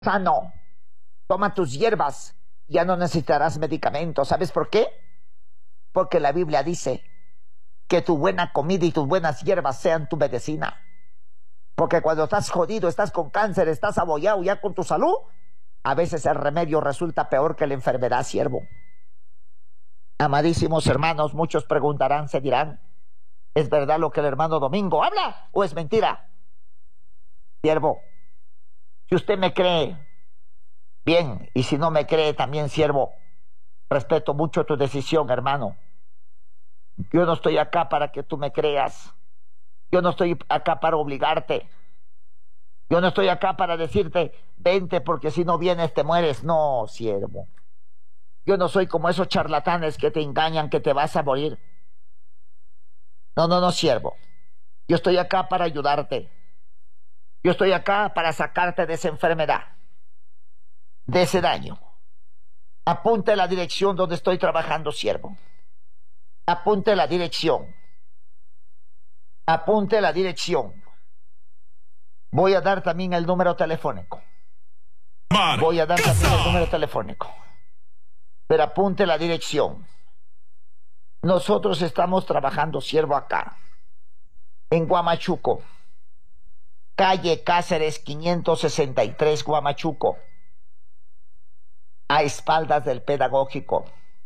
sano. Toma tus hierbas, ya no necesitarás medicamentos. ¿Sabes por qué? Porque la Biblia dice que tu buena comida y tus buenas hierbas sean tu medicina. Porque cuando estás jodido, estás con cáncer, estás abollado ya con tu salud, a veces el remedio resulta peor que la enfermedad, siervo. Amadísimos hermanos, muchos preguntarán, se dirán, ¿es verdad lo que el hermano Domingo habla o es mentira? Siervo, si usted me cree, bien, y si no me cree también, siervo, respeto mucho tu decisión, hermano. Yo no estoy acá para que tú me creas. Yo no estoy acá para obligarte. Yo no estoy acá para decirte, vente porque si no vienes te mueres. No, siervo. Yo no soy como esos charlatanes que te engañan que te vas a morir. No, siervo. Yo estoy acá para ayudarte. Yo estoy acá para sacarte de esa enfermedad, de ese daño. Apunte la dirección donde estoy trabajando, siervo. Apunte la dirección. Apunte la dirección. Voy a dar también el número telefónico. Voy a dar también el número telefónico. Pero apunte la dirección. Nosotros estamos trabajando, siervo, acá, en Huamachuco. Calle Cáceres 563, Huamachuco. A espaldas del Pedagógico.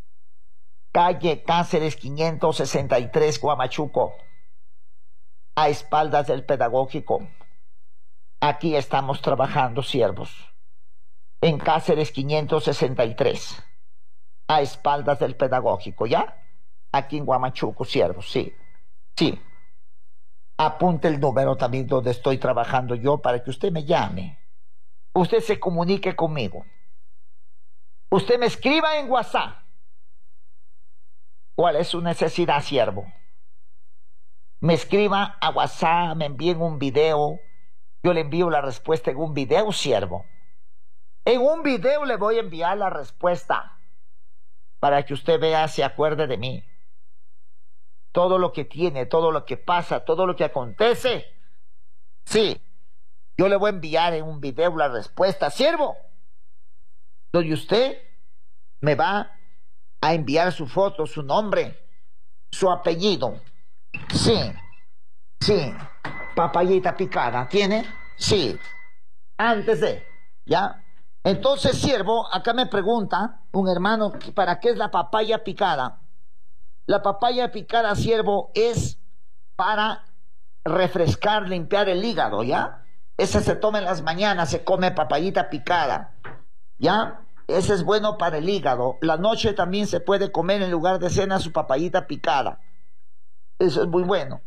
Calle Cáceres 563, Huamachuco. A espaldas del Pedagógico. Aquí estamos trabajando, siervos. En Cáceres 563. A espaldas del Pedagógico, ¿ya? Aquí en Huamachuco, siervos, sí. Sí. Apunte el número también donde estoy trabajando yo para que usted me llame. Usted se comunique conmigo. Usted me escriba en WhatsApp. ¿Cuál es su necesidad, siervo? Me escriba a WhatsApp, me envíen un video. Yo le envío la respuesta en un video, siervo. En un video le voy a enviar la respuesta para que usted vea, se acuerde de mí. Todo lo que tiene, todo lo que pasa, todo lo que acontece. Sí, yo le voy a enviar en un video la respuesta, siervo. Donde usted me va a enviar su foto, su nombre, su apellido. Sí, sí. Papayita picada, ¿tiene? Sí. Antes de, ¿ya? Entonces, siervo, acá me pregunta un hermano, ¿para qué es la papaya picada? La papaya picada, siervo, es para refrescar, limpiar el hígado, ¿ya? Ese se toma en las mañanas, se come papayita picada, ¿ya? Ese es bueno para el hígado. La noche también se puede comer en lugar de cena su papayita picada. Eso es muy bueno.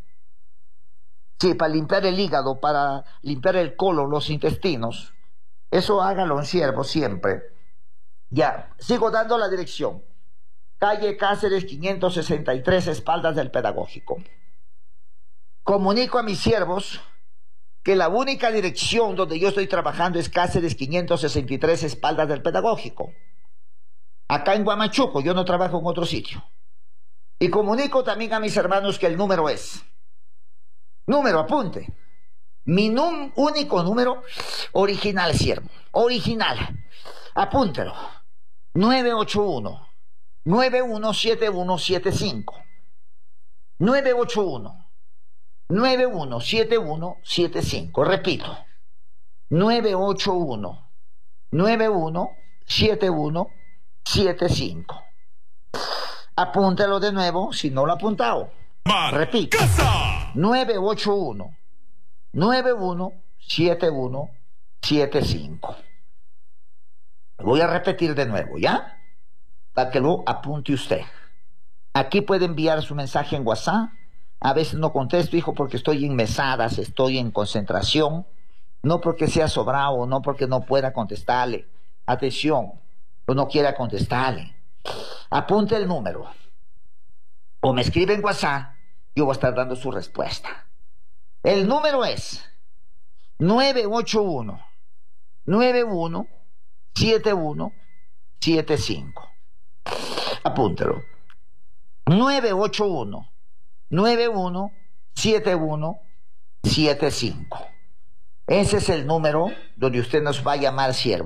Sí, para limpiar el hígado, para limpiar el colon, los intestinos. Eso hágalo en siervo siempre. Ya, sigo dando la dirección. Calle Cáceres 563, espaldas del Pedagógico. Comunico a mis siervos que la única dirección donde yo estoy trabajando es Cáceres 563, espaldas del Pedagógico. Acá en Huamachuco, yo no trabajo en otro sitio. Y comunico también a mis hermanos que el número es... Número, apunte. Mi único número original, siervo. Original. Apúntelo. 981 917175. 981 917175. Repito. 981 917175. Apúntelo de nuevo si no lo ha apuntado. Repito. 981 917175. Voy a repetir de nuevo, ¿ya? Para que lo apunte usted. Aquí puede enviar su mensaje en WhatsApp. A veces no contesto, hijo, porque estoy en mesadas, estoy en concentración. No porque sea sobrado, no porque no pueda contestarle. Atención, o no quiera contestarle. Apunte el número. O me escribe en WhatsApp, yo voy a estar dando su respuesta. El número es 981 917175. Apúntelo. 981 917175. Ese es el número donde usted nos va a llamar siervo.